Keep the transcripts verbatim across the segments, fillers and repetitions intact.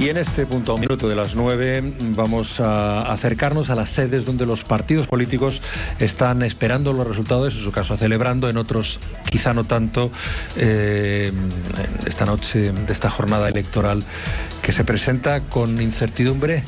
Y en este punto, a un minuto de las nueve, vamos a acercarnos a las sedes donde los partidos políticos están esperando los resultados, en su caso celebrando, en otros quizá no tanto, eh, esta noche de esta jornada electoral que se presenta con incertidumbre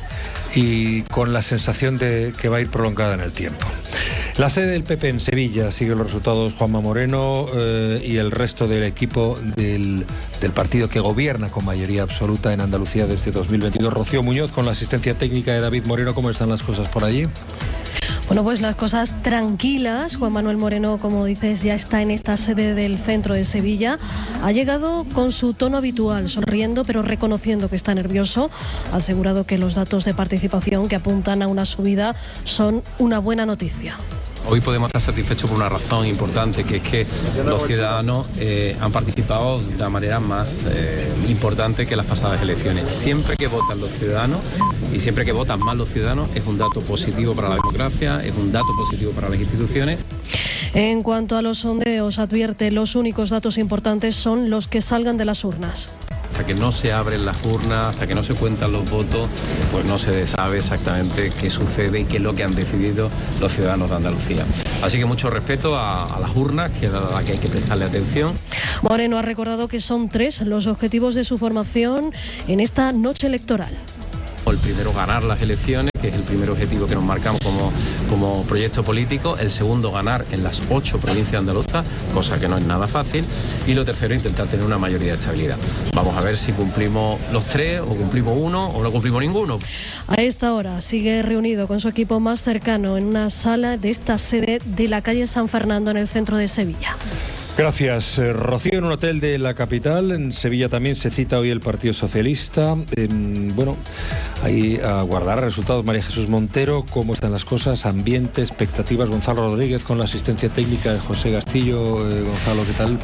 y con la sensación de que va a ir prolongada en el tiempo. La sede del P P en Sevilla sigue los resultados Juanma Moreno eh, y el resto del equipo del, del partido que gobierna con mayoría absoluta en Andalucía desde dos mil veintidós. Rocío Muñoz, con la asistencia técnica de David Moreno, ¿cómo están las cosas por allí? Bueno, pues las cosas tranquilas. Juan Manuel Moreno, como dices, ya está en esta sede del centro de Sevilla. Ha llegado con su tono habitual, sonriendo pero reconociendo que está nervioso. Ha asegurado que los datos de participación que apuntan a una subida son una buena noticia. Hoy podemos estar satisfechos por una razón importante, que es que los ciudadanos eh, han participado de una manera más eh, importante que las pasadas elecciones. Siempre que votan los ciudadanos y siempre que votan más los ciudadanos es un dato positivo para la democracia, es un dato positivo para las instituciones. En cuanto a los sondeos, advierte, los únicos datos importantes son los que salgan de las urnas. Hasta que no se abren las urnas, hasta que no se cuentan los votos, pues no se sabe exactamente qué sucede y qué es lo que han decidido los ciudadanos de Andalucía. Así que mucho respeto a, a las urnas, que es a la que hay que prestarle atención. Moreno ha recordado que son tres los objetivos de su formación en esta noche electoral. El primero, ganar las elecciones, que es el primer objetivo que nos marcamos como, como proyecto político. El segundo, ganar en las ocho provincias andaluzas, cosa que no es nada fácil. Y lo tercero, intentar tener una mayoría de estabilidad. Vamos a ver si cumplimos los tres, o cumplimos uno, o no cumplimos ninguno. A esta hora sigue reunido con su equipo más cercano en una sala de esta sede de la calle San Fernando, en el centro de Sevilla. Gracias, eh, Rocío. En un hotel de la capital, en Sevilla, también se cita hoy el Partido Socialista. Eh, bueno, ahí aguardará resultados María Jesús Montero. ¿Cómo están las cosas? Ambiente, expectativas. Gonzalo Rodríguez, con la asistencia técnica de José Castillo. Eh, Gonzalo, ¿qué tal?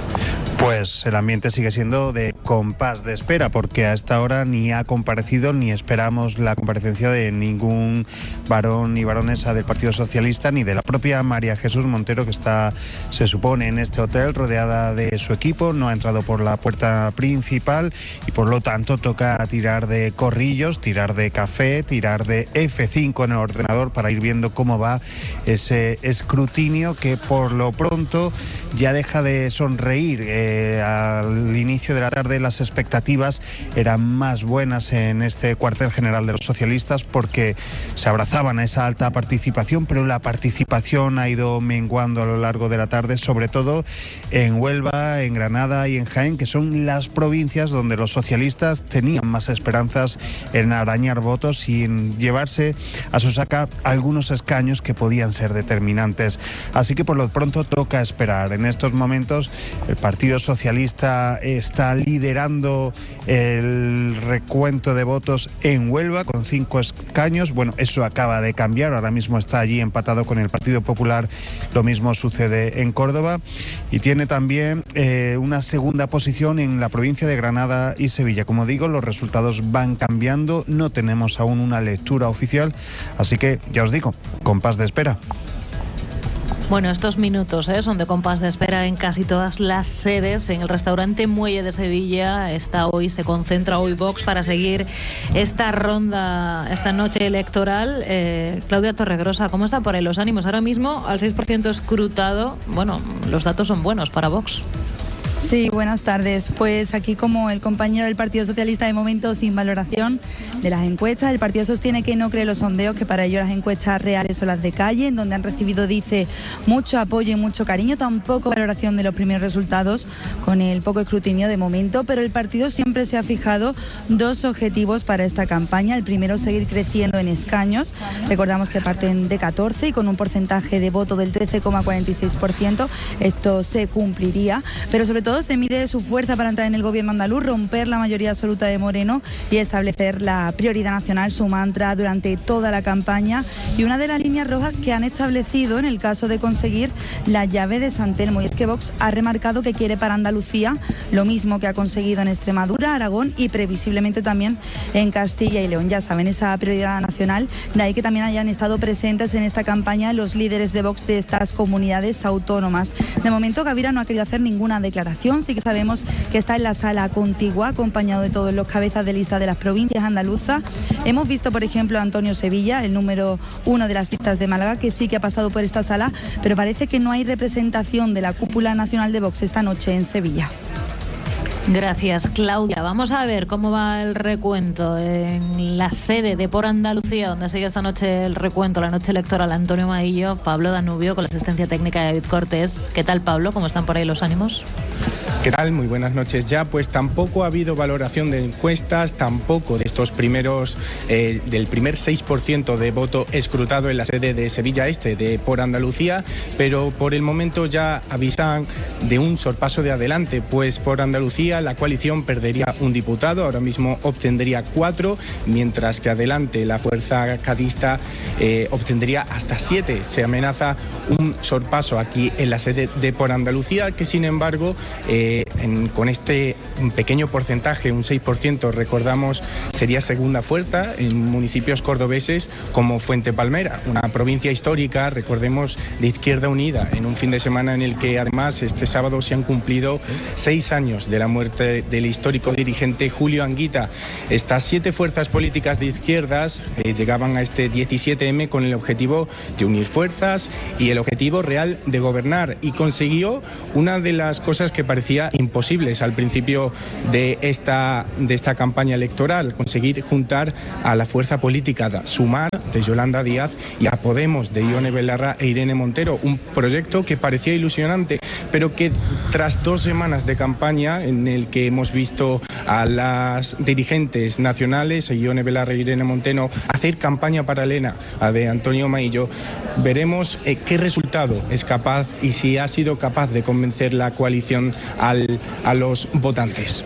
Pues el ambiente sigue siendo de compás de espera, porque a esta hora ni ha comparecido ni esperamos la comparecencia de ningún varón ni baronesa del Partido Socialista, ni de la propia María Jesús Montero, que está, se supone, en este hotel rodeada de su equipo. No ha entrado por la puerta principal y por lo tanto toca tirar de corrillos, tirar de café, tirar de F cinco en el ordenador para ir viendo cómo va ese escrutinio, que por lo pronto ya deja de sonreír. Eh, al inicio de la tarde las expectativas eran más buenas en este cuartel general de los socialistas, porque se abrazaban a esa alta participación, pero la participación ha ido menguando a lo largo de la tarde, sobre todo en Huelva, en Granada y en Jaén, que son las provincias donde los socialistas tenían más esperanzas en arañar votos y en llevarse a su saca algunos escaños que podían ser determinantes. Así que por lo pronto toca esperar. En estos momentos el Partido Socialista está liderando el recuento de votos en Huelva con cinco escaños. Bueno, eso acaba de cambiar, ahora mismo está allí empatado con el Partido Popular. Lo mismo sucede en Córdoba, y tiene también eh, una segunda posición en la provincia de Granada y Sevilla. Como digo, los resultados van cambiando, no tenemos aún una lectura oficial, así que ya os digo, compás de espera. Bueno, estos minutos ¿eh? son de compás de espera en casi todas las sedes. En el restaurante Muelle de Sevilla está hoy, se concentra hoy Vox para seguir esta ronda, esta noche electoral. Eh, Claudia Torregrosa, ¿cómo están por ahí los ánimos? Ahora mismo, al seis por ciento escrutado, bueno, los datos son buenos para Vox. Sí, buenas tardes. Pues aquí, como el compañero del Partido Socialista, de momento sin valoración de las encuestas. El partido sostiene que no cree los sondeos, que para ello las encuestas reales son las de calle, en donde han recibido, dice, mucho apoyo y mucho cariño. Tampoco valoración de los primeros resultados, con el poco escrutinio de momento, pero el partido siempre se ha fijado dos objetivos para esta campaña. El primero, seguir creciendo en escaños. Recordamos que parten de catorce y con un porcentaje de voto del trece coma cuarenta y seis por ciento. Esto se cumpliría, pero sobre todo se mide su fuerza para entrar en el gobierno andaluz, romper la mayoría absoluta de Moreno y establecer la prioridad nacional, su mantra durante toda la campaña, y una de las líneas rojas que han establecido en el caso de conseguir la llave de San Telmo. Y es que Vox ha remarcado que quiere para Andalucía lo mismo que ha conseguido en Extremadura, Aragón y previsiblemente también en Castilla y León. Ya saben, esa prioridad nacional, de ahí que también hayan estado presentes en esta campaña los líderes de Vox de estas comunidades autónomas. De momento, Gavira no ha querido hacer ninguna declaración valoración. Sí que sabemos que está en la sala contigua, acompañado de todos los cabezas de lista de las provincias andaluzas. Hemos visto, por ejemplo, a Antonio Sevilla, el número uno de las listas de Málaga, que sí que ha pasado por esta sala, pero parece que no hay representación de la cúpula nacional de Vox esta noche en Sevilla. Gracias, Claudia. Vamos a ver cómo va el recuento en la sede de Por Andalucía, donde sigue esta noche el recuento, la noche electoral. Antonio Maillo, Pablo Danubio, con la asistencia técnica de David Cortés. ¿Qué tal, Pablo? ¿Cómo están por ahí los ánimos? ¿Qué tal? Muy buenas noches ya. Pues tampoco ha habido valoración de encuestas, tampoco de estos primeros, eh, del primer seis por ciento de voto escrutado en la sede de Sevilla Este de Por Andalucía, pero por el momento ya avisan de un sorpaso de adelante, pues Por Andalucía la coalición perdería un diputado, ahora mismo obtendría cuatro, mientras que Adelante, la fuerza cadista, eh, obtendría hasta siete. Se amenaza un sorpaso aquí en la sede de Por Andalucía, que sin embargo, eh, en, con este pequeño porcentaje, un seis por ciento, recordamos, sería segunda fuerza en municipios cordobeses como Fuente Palmera, una provincia histórica, recordemos, de Izquierda Unida, en un fin de semana en el que además este sábado se han cumplido seis años de la muerte del histórico dirigente Julio Anguita. Estas siete fuerzas políticas de izquierdas eh, llegaban a este diecisiete eme con el objetivo de unir fuerzas y el objetivo real de gobernar, y consiguió una de las cosas que parecía imposibles al principio de esta, de esta campaña electoral: conseguir juntar a la fuerza política de Sumar, de Yolanda Díaz, y a Podemos, de Ione Belarra e Irene Montero. Un proyecto que parecía ilusionante, pero que tras dos semanas de campaña en el que hemos visto a las dirigentes nacionales, a Ione Belarra e Irene Montero, hacer campaña paralela a de Antonio Maillo, veremos eh, qué resultado es capaz y si ha sido capaz de convencer la coalición al, a los votantes.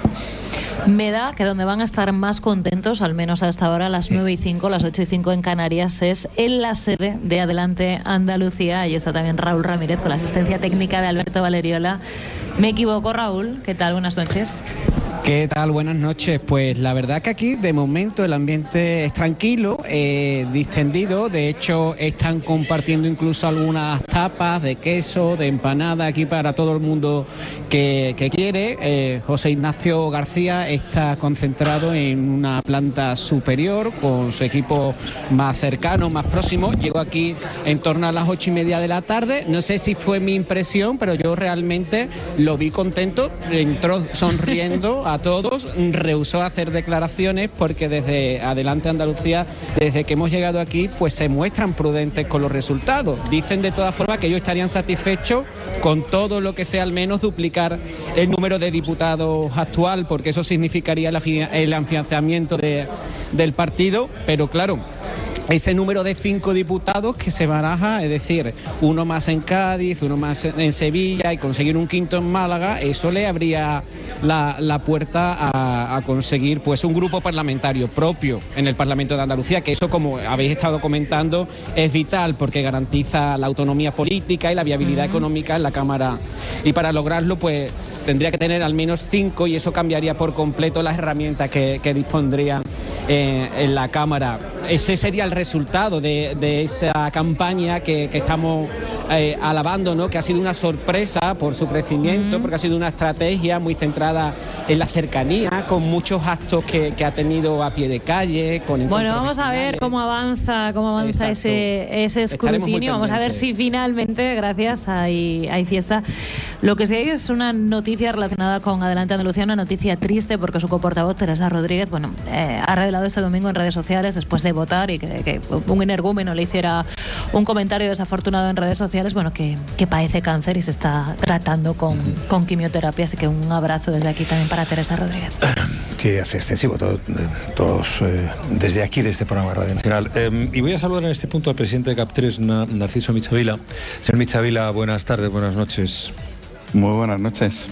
Me da que donde van a estar más contentos, al menos hasta ahora, a las nueve y cinco, las ocho y cinco en Canarias, es en la sede de Adelante Andalucía. Ahí está también Raúl Ramírez con la asistencia técnica de Alberto Valeriola. ¿Me equivoco, Raúl? ¿Qué tal? Buenas noches. ¿Qué tal? Buenas noches. Pues la verdad que aquí de momento el ambiente es tranquilo, eh, distendido. De hecho, están compartiendo incluso algunas tapas de queso, de empanada aquí para todo el mundo que, que quiere. Eh, José Ignacio García está concentrado en una planta superior con su equipo más cercano, más próximo. Llegó aquí en torno a las ocho y media de la tarde. No sé si fue mi impresión, pero yo realmente lo vi contento. Entró sonriendo a todos, rehusó hacer declaraciones porque desde Adelante Andalucía, desde que hemos llegado aquí, pues se muestran prudentes con los resultados. Dicen de todas formas que ellos estarían satisfechos con todo lo que sea al menos duplicar el número de diputados actual, porque eso significaría el afianzamiento de, del partido, pero claro, ese número de cinco diputados que se baraja, es decir, uno más en Cádiz, uno más en Sevilla y conseguir un quinto en Málaga, eso le abría la, la puerta a, a conseguir pues un grupo parlamentario propio en el Parlamento de Andalucía, que eso, como habéis estado comentando, es vital porque garantiza la autonomía política y la viabilidad uh-huh. económica en la Cámara, y para lograrlo pues tendría que tener al menos cinco, y eso cambiaría por completo las herramientas que, que dispondrían eh, en la Cámara. Ese sería el resultado de, de esa campaña que, que estamos eh, alabando, ¿no? Que ha sido una sorpresa por su crecimiento, mm. porque ha sido una estrategia muy centrada en la cercanía, con muchos actos que, que ha tenido a pie de calle. Con bueno, vamos a ver cómo avanza, cómo avanza ese, ese escrutinio. Vamos a ver si finalmente, gracias, hay, hay fiesta. Lo que sí hay es una noticia relacionada con Adelante Andalucía, una noticia triste, porque su coportavoz, Teresa Rodríguez, bueno, eh, ha revelado este domingo en redes sociales, después de votar y que, que un energúmeno le hiciera un comentario desafortunado en redes sociales, bueno, que, que padece cáncer y se está tratando con, con quimioterapia. Así que un abrazo desde aquí también para Teresa Rodríguez. Que hace extensivo todo, todos eh, desde aquí, de este programa Radio Nacional. Eh, y voy a saludar en este punto al presidente de CAP tres, Narciso Michavila. Señor Michavila, buenas tardes, buenas noches. Muy buenas noches.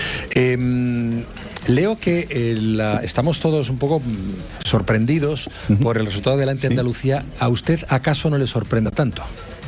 Eh, leo que eh, la, estamos todos un poco sorprendidos uh-huh. por el resultado de Adelante Andalucía. Sí. ¿A usted acaso no le sorprenda tanto?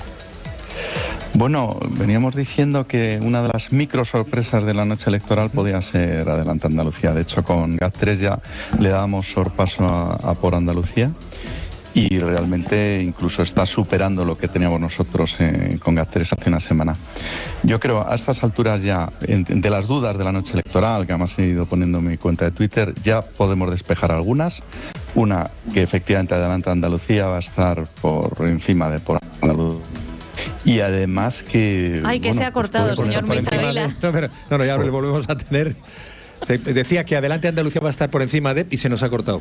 Bueno, veníamos diciendo que una de las micro sorpresas de la noche electoral podía ser Adelante Andalucía. De hecho, con GAT tres ya le dábamos sorpaso a, a Por Andalucía. y realmente incluso está superando lo que teníamos nosotros eh, con GAT tres hace una semana. Yo creo, a estas alturas ya, de las dudas de la noche electoral, que además he ido poniendo en mi cuenta de Twitter, ya podemos despejar algunas. Una, que efectivamente Adelante Andalucía va a estar por encima de por Andalucía. Y además que... Ay, que bueno, se ha cortado, pues señor Mitjavila. No, pero, no, no, ya lo volvemos a tener. Decía que Adelante Andalucía va a estar por encima de... y se nos ha cortado.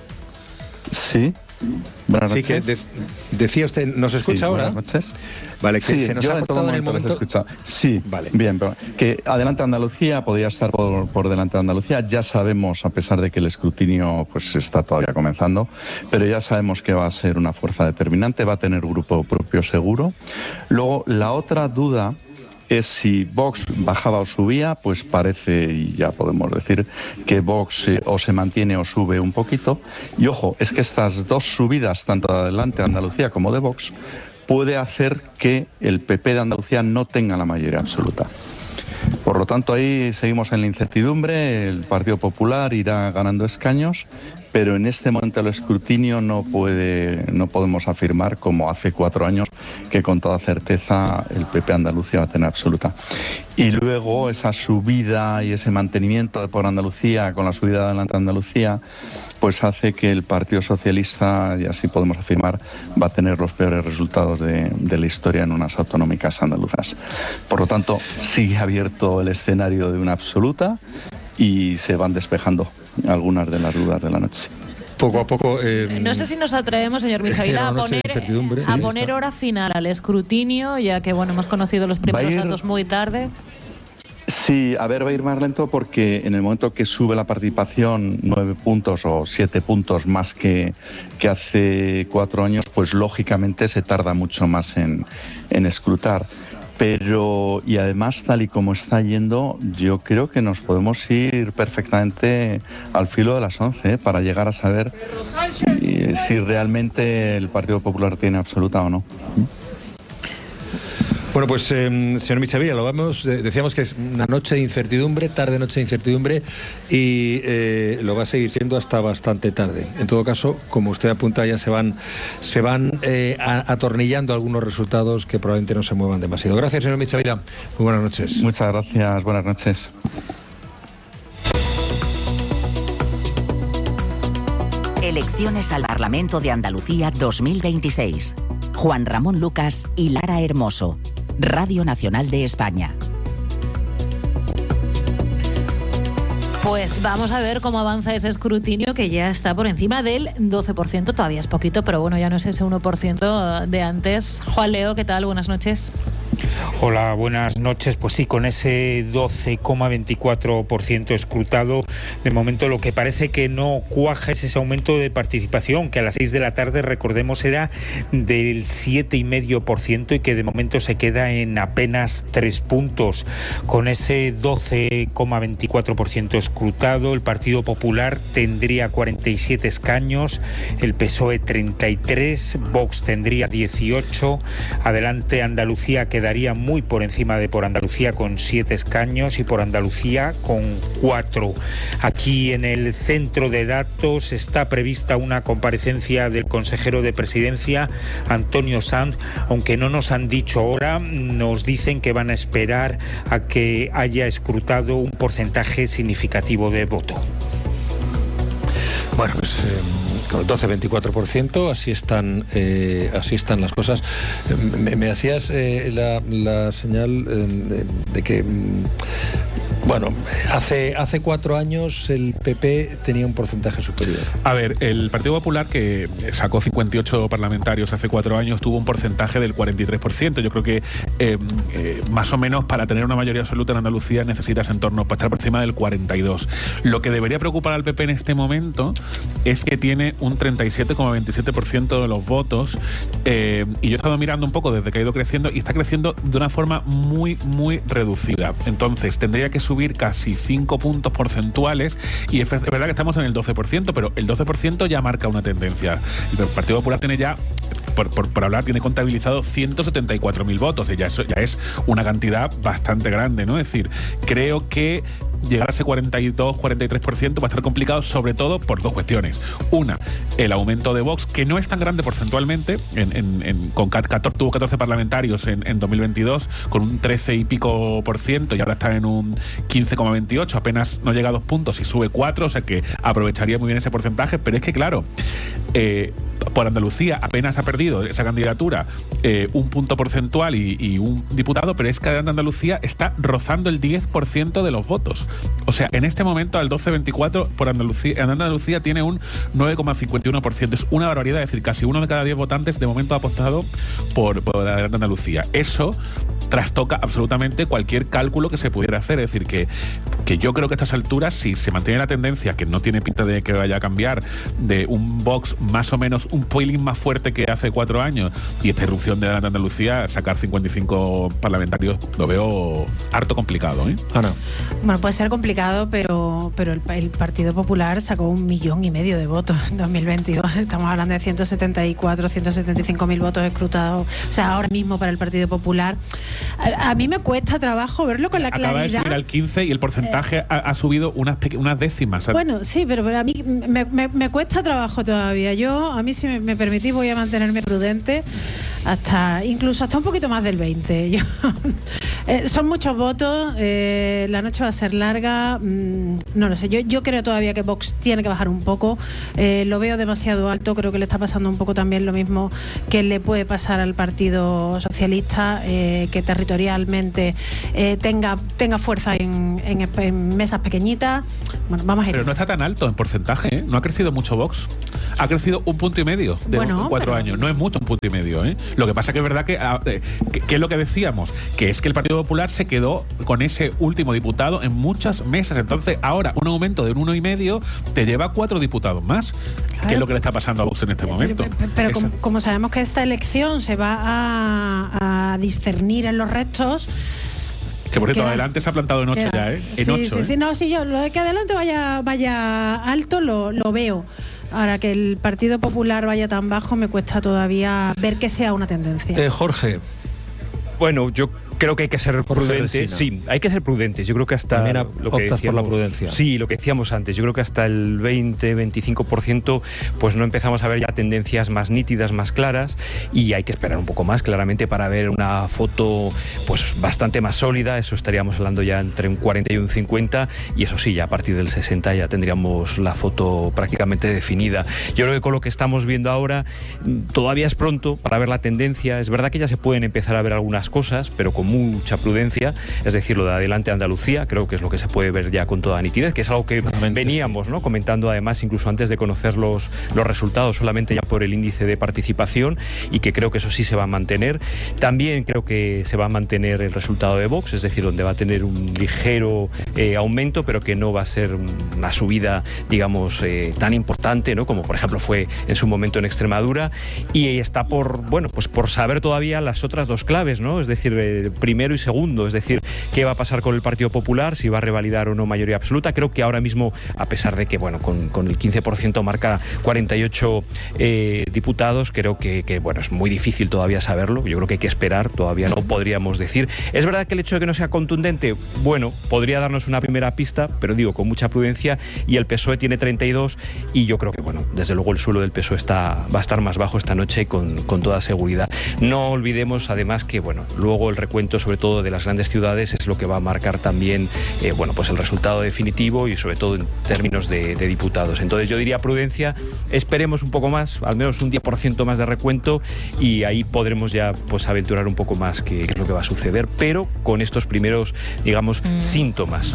Sí. Buenas sí, noches. que de, decía usted, ¿nos escucha sí, ahora? Buenas noches. Vale, que sí, se nos yo ha en cortado todo en el momento momento. Sí, vale. Bien, pero que Adelante Andalucía podría estar por, por delante de Andalucía. Ya sabemos, a pesar de que el escrutinio pues está todavía comenzando, pero ya sabemos que va a ser una fuerza determinante, va a tener grupo propio seguro. Luego, la otra duda es si Vox bajaba o subía, pues parece, y ya podemos decir, que Vox eh, o se mantiene o sube un poquito. Y ojo, es que estas dos subidas, tanto de Adelante Andalucía como de Vox, puede hacer que el P P de Andalucía no tenga la mayoría absoluta. Por lo tanto, ahí seguimos en la incertidumbre, el Partido Popular irá ganando escaños, pero en este momento el escrutinio no puede, no podemos afirmar, como hace cuatro años, que con toda certeza el P P Andalucía va a tener absoluta. Y luego esa subida y ese mantenimiento de por Andalucía, con la subida de Adelante Andalucía, pues hace que el Partido Socialista, y así podemos afirmar, va a tener los peores resultados de, de la historia en unas autonómicas andaluzas. Por lo tanto, sigue abierto el escenario de una absoluta y se van despejando algunas de las dudas de la noche. Poco a poco... Eh, no sé si nos atrevemos, señor Mitjavila, a poner, a sí, poner hora final al escrutinio, ya que bueno, hemos conocido los primeros ir, datos muy tarde. Sí, a ver, va a ir más lento porque en el momento que sube la participación nueve puntos o siete puntos más que, que hace cuatro años, pues lógicamente se tarda mucho más en, en escrutar. Pero, y además, tal y como está yendo, yo creo que nos podemos ir perfectamente al filo de las once, ¿eh? Para llegar a saber si, si realmente el Partido Popular tiene absoluta o no. Bueno, pues, eh, señor Mitjavila, lo vamos, eh, decíamos que es una noche de incertidumbre, tarde noche de incertidumbre, y eh, lo va a seguir siendo hasta bastante tarde. En todo caso, como usted apunta, ya se van, se van eh, atornillando algunos resultados que probablemente no se muevan demasiado. Gracias, señor Mitjavila. Muy buenas noches. Muchas gracias, buenas noches. Elecciones al Parlamento de Andalucía dos mil veintiséis. Juan Ramón Lucas y Lara Hermoso. Radio Nacional de España. Pues vamos a ver cómo avanza ese escrutinio, que ya está por encima del doce por ciento. Todavía es poquito, pero bueno, ya no es ese uno por ciento de antes. Juan Leo, ¿qué tal? Buenas noches. Hola, buenas noches. Pues sí, con ese doce coma veinticuatro por ciento escrutado, de momento lo que parece que no cuaja es ese aumento de participación, que a las seis de la tarde, recordemos, era del siete coma cinco por ciento y que de momento se queda en apenas tres puntos. Con ese doce coma veinticuatro por ciento escrutado, el Partido Popular tendría cuarenta y siete escaños, el P S O E treinta y tres, Vox tendría dieciocho, Adelante Andalucía quedaría muy por encima de Por Andalucía con siete escaños y Por Andalucía con cuatro. Aquí en el centro de datos está prevista una comparecencia del consejero de Presidencia, Antonio Sanz, aunque no nos han dicho ahora, nos dicen que van a esperar a que haya escrutado un porcentaje significativo de voto. Bueno, pues... Eh... con el doce veinticuatro por ciento, así están eh, así están las cosas. Me, me hacías eh, la, la señal eh, de, de que mm, bueno, hace hace cuatro años el P P tenía un porcentaje superior. A ver, el Partido Popular, que sacó cincuenta y ocho parlamentarios hace cuatro años, tuvo un porcentaje del cuarenta y tres por ciento. Yo creo que eh, eh, más o menos para tener una mayoría absoluta en Andalucía necesitas en torno para estar por encima del cuarenta y dos. Lo que debería preocupar al P P en este momento es que tiene un treinta y siete coma veintisiete por ciento de los votos, eh, y yo he estado mirando un poco desde que ha ido creciendo y está creciendo de una forma muy, muy reducida. Entonces tendría que subir casi cinco puntos porcentuales y es verdad que estamos en el doce por ciento, pero el doce por ciento ya marca una tendencia. El Partido Popular tiene ya por, por, por hablar, tiene contabilizado ciento setenta y cuatro mil votos, y ya eso ya es una cantidad bastante grande, ¿no? Es decir, creo que llegar a ese cuarenta y dos, cuarenta y tres por ciento va a estar complicado, sobre todo por dos cuestiones. Una, el aumento de Vox, que no es tan grande porcentualmente, en, en, en, con catorce, tuvo catorce parlamentarios en, en dos mil veintidós, con un trece y pico por ciento, y ahora está en un quince coma veintiocho, apenas no llega a dos puntos y sube cuatro, o sea que aprovecharía muy bien ese porcentaje, pero es que claro, eh, por Andalucía apenas ha perdido esa candidatura eh, un punto porcentual y, y un diputado, pero es que Andalucía está rozando el diez por ciento de los votos. O sea, en este momento al doce veinticuatro por Andalucía, en Andalucía tiene un nueve coma cincuenta y uno por ciento. Es una barbaridad, es decir, casi uno de cada diez votantes de momento ha apostado por, por la Adelante Andalucía. Eso trastoca absolutamente cualquier cálculo que se pudiera hacer. Es decir, que, que yo creo que a estas alturas, si se mantiene la tendencia, que no tiene pinta de que vaya a cambiar, de un Vox más o menos un pelín más fuerte que hace cuatro años, y esta irrupción de Adelante Andalucía, sacar cincuenta y cinco parlamentarios, lo veo harto complicado, ¿eh? Ana. Bueno, puede ser complicado, pero, pero el, el Partido Popular sacó un millón y medio de votos en dos mil veintidós. Estamos hablando de ciento setenta y cuatro, ciento setenta y cinco mil votos escrutados. O sea, ahora mismo para el Partido Popular. A, a mí me cuesta trabajo verlo con la Acaba claridad. de subir al quince y el porcentaje eh, ha, ha subido unas, unas décimas. ¿Sabes? Bueno, sí, pero, pero a mí me, me, me cuesta trabajo todavía. Yo, a mí, si me, me permitís, voy a mantenerme prudente hasta, incluso hasta un poquito más del veinte. Yo, eh, son muchos votos, eh, la noche va a ser larga, mmm, no lo sé. Yo, yo creo todavía que Vox tiene que bajar un poco. Eh, lo veo demasiado alto. Creo que le está pasando un poco también lo mismo que le puede pasar al Partido Socialista, eh, que territorialmente eh, tenga, tenga fuerza en, en, en mesas pequeñitas. Bueno, vamos a ir. Pero no está tan alto en porcentaje, ¿eh? No ha crecido mucho Vox. Ha crecido un punto y medio de bueno, cuatro pero... años. No es mucho un punto y medio, ¿eh? Lo que pasa que es verdad que, eh, que, que es lo que decíamos, que es que el Partido Popular se quedó con ese último diputado en muchas mesas. Entonces, ahora un aumento de un uno y medio te lleva cuatro diputados más. Claro. Que es lo que le está pasando a Vox en este momento. Pero, pero como, como sabemos que esta elección se va a, a discernir en los restos. Que por cierto, adelante se ha plantado en ocho ya, ¿eh? En sí, ocho, sí, ¿eh? sí, no, sí, yo lo de que adelante vaya, vaya alto lo, lo veo. Ahora que el Partido Popular vaya tan bajo, me cuesta todavía ver que sea una tendencia. Eh, Jorge. Bueno, yo creo que hay que ser prudentes. Sí, hay que ser prudentes. Yo creo que hasta También lo que optas por la prudencia. Sí, lo que decíamos antes. Yo creo que hasta el veinte, veinticinco por ciento pues no empezamos a ver ya tendencias más nítidas, más claras, y hay que esperar un poco más claramente para ver una foto pues bastante más sólida. Eso estaríamos hablando ya entre un cuarenta y un cincuenta, y eso sí, ya a partir del sesenta ya tendríamos la foto prácticamente definida. Yo creo que con lo que estamos viendo ahora todavía es pronto para ver la tendencia. Es verdad que ya se pueden empezar a ver algunas cosas, pero con mucha prudencia, es decir, lo de Adelante Andalucía, creo que es lo que se puede ver ya con toda nitidez, que es algo que Realmente, veníamos sí. ¿no? comentando además incluso antes de conocer los, los resultados, solamente ya por el índice de participación, y que creo que eso sí se va a mantener. También creo que se va a mantener el resultado de Vox, es decir, donde va a tener un ligero eh, aumento, pero que no va a ser una subida, digamos, eh, tan importante, ¿no? Como por ejemplo fue en su momento en Extremadura, y está por, bueno, pues por saber todavía las otras dos claves, ¿no? Es decir, eh, primero y segundo, es decir, qué va a pasar con el Partido Popular, si va a revalidar o no mayoría absoluta. Creo que ahora mismo, a pesar de que, bueno, con, con el quince por ciento marca cuarenta y ocho eh, diputados, creo que, que, bueno, es muy difícil todavía saberlo. Yo creo que hay que esperar, todavía no podríamos decir. Es verdad que el hecho de que no sea contundente, bueno, podría darnos una primera pista, pero digo, con mucha prudencia, y el P S O E tiene treinta y dos, y yo creo que, bueno, desde luego el suelo del P S O E está, va a estar más bajo esta noche con, con toda seguridad. No olvidemos, además, que, bueno, luego el recuento, sobre todo de las grandes ciudades, es lo que va a marcar también eh, bueno, pues el resultado definitivo, y sobre todo en términos de, de diputados. Entonces yo diría prudencia, esperemos un poco más, al menos un diez por ciento más de recuento, y ahí podremos ya pues aventurar un poco más qué es lo que va a suceder, pero con estos primeros, digamos, mm. síntomas.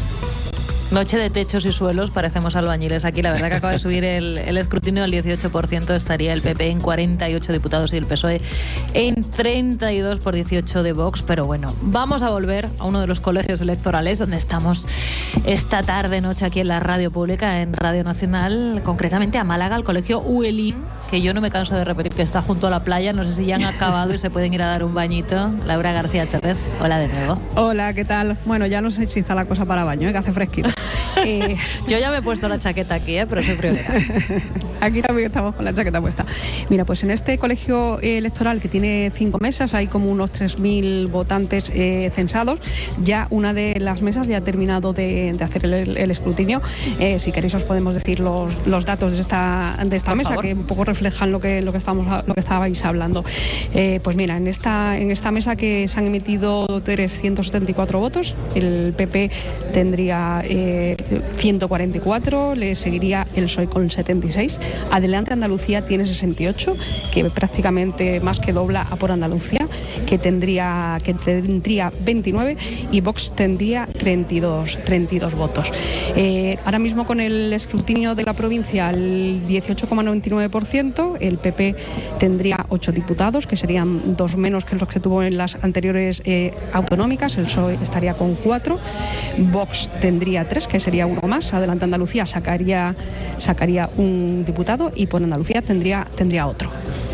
Noche de techos y suelos, parecemos albañiles aquí. La verdad que acaba de subir el, el escrutinio al dieciocho por ciento, estaría el P P en cuarenta y ocho diputados y el P S O E en treinta y dos por dieciocho de Vox. Pero bueno, vamos a volver a uno de los colegios electorales donde estamos esta tarde, noche, aquí en la radio pública, en Radio Nacional, concretamente a Málaga, al colegio Uelín, que yo no me canso de repetir que está junto a la playa. No sé si ya han acabado y se pueden ir a dar un bañito. Laura García Torres, hola de nuevo. Hola, ¿qué tal? Bueno, ya no sé si está la cosa para baño, ¿eh? Que hace fresquito. Eh, Yo ya me he puesto la chaqueta aquí, ¿eh? Pero soy prioridad. Aquí también estamos con la chaqueta puesta. Mira, pues en este colegio electoral que tiene cinco mesas, hay como unos tres mil votantes eh, censados. Ya una de las mesas ya ha terminado de, de hacer el, el escrutinio. Eh, si queréis os podemos decir los, los datos de esta, de esta mesa, favor, que un poco reflejan lo que, lo que, estamos, lo que estabais hablando. Eh, pues mira, en esta, en esta mesa que se han emitido trescientos setenta y cuatro votos, el P P tendría eh, ciento cuarenta y cuatro, le seguiría el P S O E con setenta y seis, Adelante Andalucía tiene sesenta y ocho, que prácticamente más que dobla a Por Andalucía, que tendría, que tendría veintinueve, y Vox tendría treinta y dos votos. Eh, ahora mismo con el escrutinio de la provincia al dieciocho coma noventa y nueve por ciento, el P P tendría ocho diputados, que serían dos menos que los que tuvo en las anteriores eh, autonómicas, el P S O E estaría con cuatro, Vox tendría tres, que sería uno más, Adelante Andalucía sacaría, sacaría un diputado y Por Andalucía tendría, tendría otro.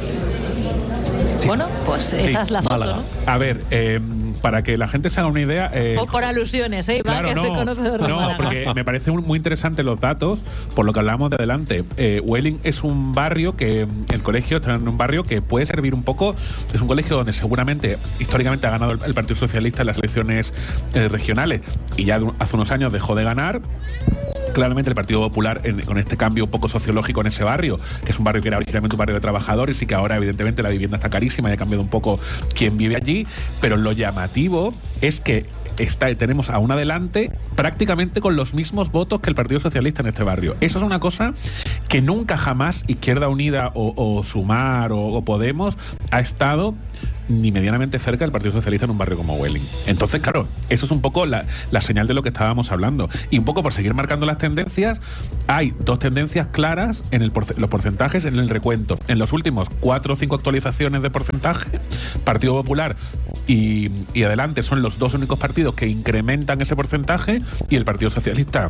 Sí. Bueno, pues sí, esa es la foto, Málaga. ¿no? A ver, eh, para que la gente se haga una idea... Eh, por, por alusiones, ¿eh? Iván, claro, que no, es conocedor de no, Málaga. porque me parecen muy interesantes los datos, por lo que hablábamos de adelante. Eh, Welling es un barrio que, el colegio está en un barrio que puede servir un poco, es un colegio donde seguramente, históricamente ha ganado el, el Partido Socialista en las elecciones eh, regionales, y ya hace unos años dejó de ganar. Claramente el Partido Popular, en, con este cambio un poco sociológico en ese barrio, que es un barrio que era originalmente un barrio de trabajadores y que ahora evidentemente la vivienda está carísima y ha cambiado un poco quién vive allí, pero lo llamativo es que está, tenemos a un Adelante prácticamente con los mismos votos que el Partido Socialista en este barrio. Eso es una cosa que nunca jamás Izquierda Unida o, o Sumar o, o Podemos ha estado ni medianamente cerca del Partido Socialista en un barrio como Welling. Entonces, claro, eso es un poco la, la señal de lo que estábamos hablando. Y un poco por seguir marcando las tendencias, hay dos tendencias claras en el porce- los porcentajes en el recuento. En los últimos cuatro o cinco actualizaciones de porcentaje, Partido Popular y, y Adelante son los dos únicos partidos que incrementan ese porcentaje, y el Partido Socialista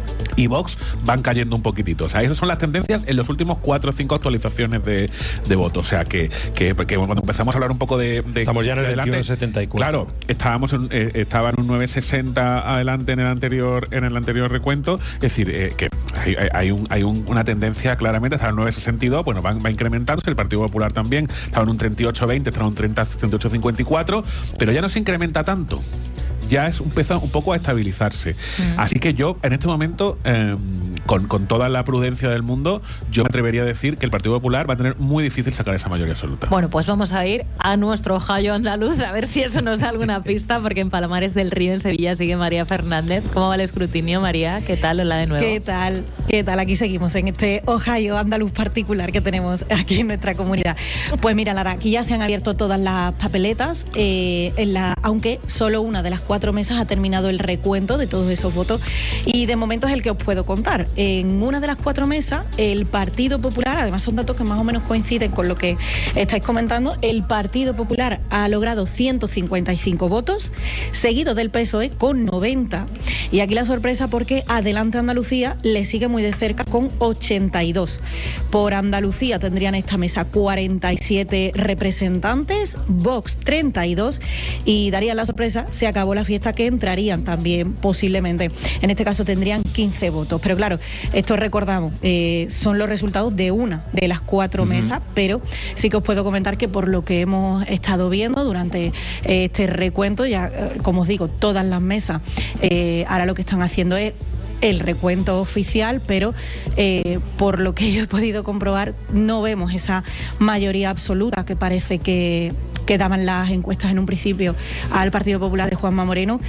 y Vox van cayendo un poquitito. O sea, esas son las tendencias en los últimos cuatro o cinco actualizaciones de, de votos. O sea, que, que, que cuando empezamos a hablar un poco de... de Estamos ya en el Adelante, veintiuno setenta y cuatro. Claro, estábamos en, eh, estaba en un nueve sesenta Adelante en el anterior en el anterior recuento. Es decir, eh, que hay, hay, un, hay un, una tendencia claramente, estaba en nueve sesenta y dos, bueno, va, va incrementándose. El Partido Popular también estaba en un treinta y ocho veinte, estaba en un treinta, treinta y ocho cincuenta y cuatro, pero ya no se incrementa tanto. Ya es empieza un poco a estabilizarse. Mm. Así que yo, en este momento, eh, con, con toda la prudencia del mundo, yo me atrevería a decir que el Partido Popular va a tener muy difícil sacar esa mayoría absoluta. Bueno, pues vamos a ir a nuestro Ohio andaluz, a ver si eso nos da alguna pista, porque en Palomares del Río, en Sevilla, sigue María Fernández. ¿Cómo va el escrutinio, María? ¿Qué tal? Hola de nuevo. ¿Qué tal? ¿Qué tal? Aquí seguimos en este Ohio andaluz particular que tenemos aquí en nuestra comunidad. Pues mira, Lara, aquí ya se han abierto todas las papeletas, eh, en la, aunque solo una de las cuatro mesas ha terminado el recuento de todos esos votos, y de momento es el que os puedo contar. En una de las cuatro mesas, el Partido Popular, además son datos que más o menos coinciden con lo que estáis comentando, el Partido Popular ha logrado ciento cincuenta y cinco votos, seguido del P S O E con noventa, y aquí la sorpresa porque Adelante Andalucía le sigue muy de cerca con ochenta y dos. Por Andalucía tendrían esta mesa cuarenta y siete representantes, Vox treinta y dos, y daría la sorpresa, se acabó la fiesta, que entrarían también posiblemente. En este caso tendrían quince votos. Pero claro, esto recordamos, eh, son los resultados de una de las cuatro uh-huh. mesas, pero sí que os puedo comentar que por lo que hemos estado viendo durante eh, este recuento, ya eh, como os digo, todas las mesas eh, ahora lo que están haciendo es el recuento oficial, pero eh, por lo que yo he podido comprobar, no vemos esa mayoría absoluta que parece que que daban las encuestas en un principio al Partido Popular de Juanma Moreno,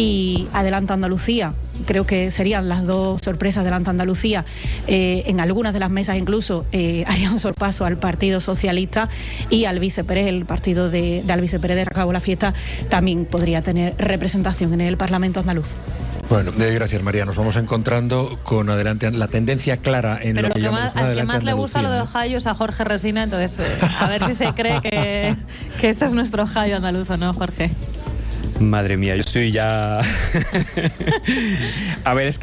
y Adelante Andalucía. Creo que serían las dos sorpresas. Adelante Andalucía, eh, en algunas de las mesas incluso eh, haría un sorpaso al Partido Socialista, y Alvise Pérez, el partido de, de Alvise Pérez de Se acabó la fiesta, también podría tener representación en el Parlamento andaluz. Bueno, eh, gracias, María. Nos vamos encontrando con Adelante, la tendencia clara en Pero lo que, lo que llamamos más, al que más Andalucía, le gusta ¿no? lo de Ohio es a Jorge Resina, entonces eh, a ver si se cree que, que este es nuestro Ohio andaluz, ¿o no, Jorge? Madre mía, yo estoy ya... A ver, es que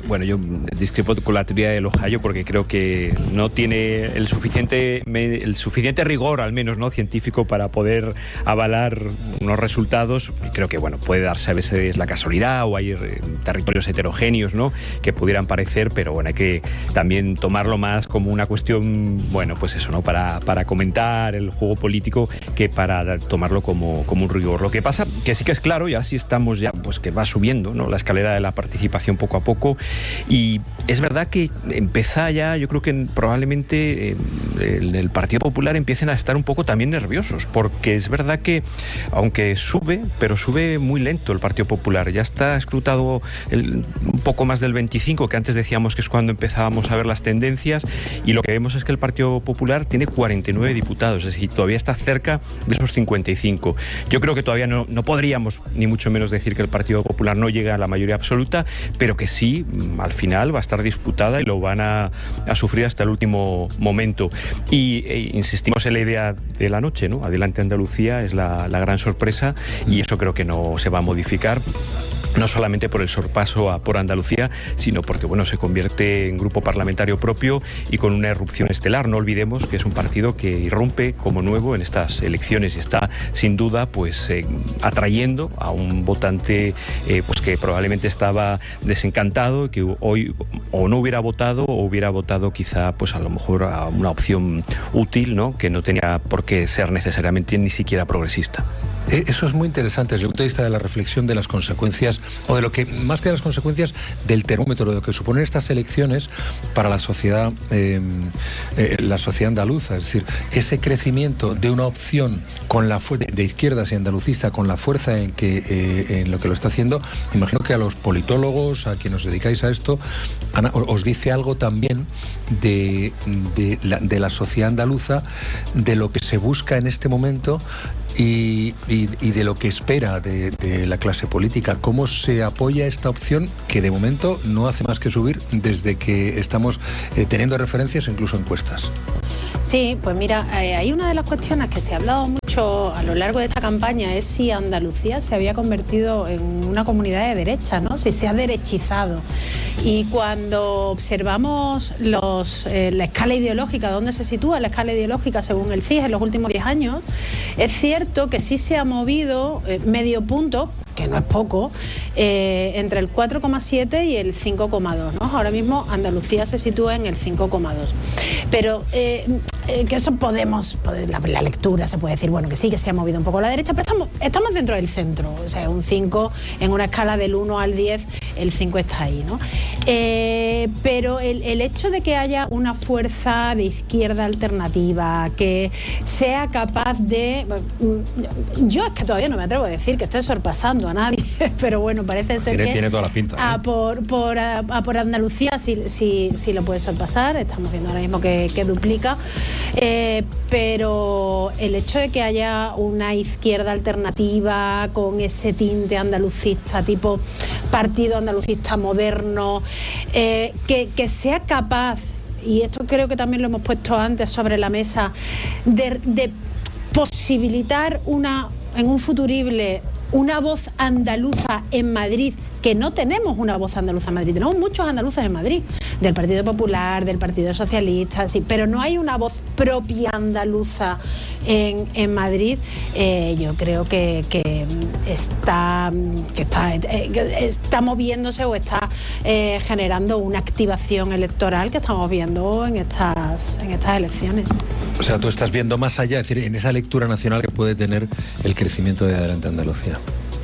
bueno, yo discrepo con la teoría del Ohio porque creo que no tiene el suficiente, el suficiente rigor, al menos, ¿no?, científico para poder avalar unos resultados. Y creo que, bueno, puede darse a veces la casualidad o hay territorios heterogéneos, ¿no?, que pudieran parecer, pero bueno, hay que también tomarlo más como una cuestión, bueno, pues eso, ¿no?, para, para comentar el juego político que para tomarlo como, como un rigor. Lo que pasa que sí que es claro, ya sí estamos ya, pues que va subiendo, ¿no?, la escalera de la participación poco a poco, y es verdad que empieza ya, yo creo que probablemente eh, el, el Partido Popular empiecen a estar un poco también nerviosos, porque es verdad que aunque sube, pero sube muy lento el Partido Popular, ya está escrutado el, un poco más del veinticinco, que antes decíamos que es cuando empezábamos a ver las tendencias, y lo que vemos es que el Partido Popular tiene cuarenta y nueve diputados, es decir, todavía está cerca de esos cincuenta y cinco. Yo creo que todavía no, no podríamos ni mucho menos decir que el Partido Popular no llega a la mayoría absoluta, pero que sí, al final va a estar disputada y lo van a, a sufrir hasta el último momento. Y e, insistimos en la idea de la noche, ¿no? Adelante Andalucía es la, la gran sorpresa, y eso creo que no se va a modificar. No solamente por el sorpaso a por Andalucía, sino porque, bueno, se convierte en grupo parlamentario propio y con una irrupción estelar. No olvidemos que es un partido que irrumpe como nuevo en estas elecciones y está, sin duda, pues eh, atrayendo a un votante eh, pues que probablemente estaba desencantado, que hoy o no hubiera votado o hubiera votado quizá, pues a lo mejor a una opción útil, ¿no?, que no tenía por qué ser necesariamente ni siquiera progresista. Eso es muy interesante desde el punto de vista de la reflexión de las consecuencias, o de lo que, más que de las consecuencias, del termómetro, de lo que suponen estas elecciones para la sociedad, eh, eh, la sociedad andaluza. Es decir, ese crecimiento de una opción con la fu- de izquierdas y andalucista, con la fuerza en, que, eh, en lo que lo está haciendo, imagino que a los politólogos, a quienes os dedicáis a esto, Ana, os dice algo también de, de, la, de la sociedad andaluza, de lo que se busca en este momento. Y, y, y de lo que espera de, de la clase política. ¿Cómo se apoya esta opción que de momento no hace más que subir desde que estamos eh, teniendo referencias, incluso encuestas? Sí, pues mira, eh, hay una de las cuestiones que se ha hablado mucho a lo largo de esta campaña, es si Andalucía se había convertido en una comunidad de derecha, ¿no? Si se ha derechizado. Y cuando observamos los, eh, la escala ideológica, dónde se sitúa la escala ideológica según el C I S en los últimos diez años, es cierto que sí se ha movido eh, medio punto, que no es poco, eh, entre el cuatro coma siete y el cinco coma dos, ¿no? Ahora mismo Andalucía se sitúa en el cinco coma dos. Pero eh, eh, que eso podemos, la, la lectura se puede decir, bueno, que sí, que se ha movido un poco a la derecha, pero estamos, estamos dentro del centro. O sea, un cinco, en una escala del uno al diez, el cinco está ahí, ¿no? Eh, pero el, el hecho de que haya una fuerza de izquierda alternativa, que sea capaz de... Yo es que todavía no me atrevo a decir que estoy sorpasando a nadie, pero bueno, parece ser tiene, que tiene toda la pinta, ¿eh? a, por, por, a, a por Andalucía sí, sí, sí lo puede sorpasar. Estamos viendo ahora mismo que, que duplica, eh, pero el hecho de que haya una izquierda alternativa con ese tinte andalucista, tipo partido andalucista moderno, eh, que, que sea capaz, y esto creo que también lo hemos puesto antes sobre la mesa, de, de posibilitar una, en un futurible, una voz andaluza en Madrid, que no tenemos una voz andaluza en Madrid, tenemos muchos andaluces en Madrid, del Partido Popular, del Partido Socialista, sí, pero no hay una voz propia andaluza en, en Madrid. Eh, yo creo que, que está que está, eh, que está moviéndose o está eh, generando una activación electoral que estamos viendo en estas, en estas elecciones. O sea, tú estás viendo más allá, es decir, en esa lectura nacional que puede tener el crecimiento de Adelante Andalucía.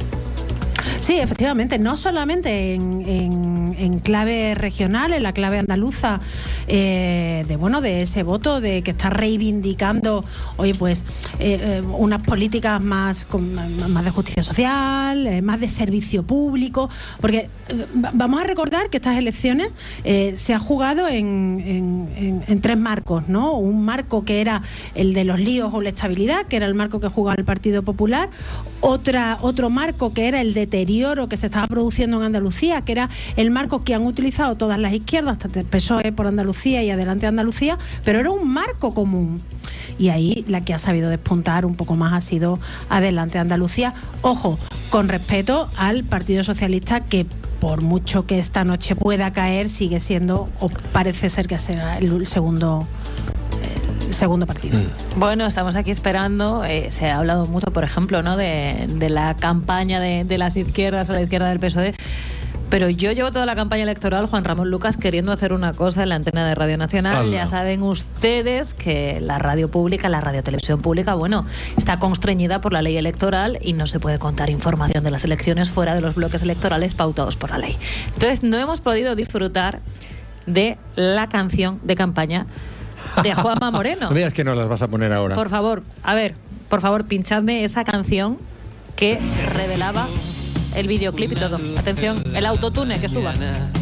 Sí, efectivamente, no solamente en, en, en clave regional, en la clave andaluza, eh, de bueno, de ese voto de que está reivindicando, oye, pues eh, eh, unas políticas más, con, más de justicia social, eh, más de servicio público, porque eh, vamos a recordar que estas elecciones eh, se ha jugado en, en, en, en tres marcos, ¿no? Un marco que era el de los líos o la estabilidad, que era el marco que jugaba el Partido Popular, otra, otro marco que era el deterioro que se estaba produciendo en Andalucía, que era el marco que han utilizado todas las izquierdas, P S O E por Andalucía y Adelante Andalucía, pero era un marco común. Y ahí la que ha sabido despuntar un poco más ha sido Adelante Andalucía. Ojo, con respeto al Partido Socialista, que por mucho que esta noche pueda caer, sigue siendo, o parece ser que será el segundo el segundo partido. Bueno, estamos aquí esperando. Eh, se ha hablado mucho, por ejemplo, ¿no? de, de la campaña de, de las izquierdas a la izquierda del P S O E. Pero yo llevo toda la campaña electoral, Juan Ramón Lucas, queriendo hacer una cosa en la antena de Radio Nacional. ¡Hala! Ya saben ustedes que la radio pública, la radiotelevisión pública, bueno, está constreñida por la ley electoral y no se puede contar información de las elecciones fuera de los bloques electorales pautados por la ley. Entonces, no hemos podido disfrutar de la canción de campaña de Juanma Moreno. No veas que no las vas a poner ahora. Por favor, a ver, por favor, pinchadme esa canción que revelaba el videoclip y todo. Atención, el autotune que suba.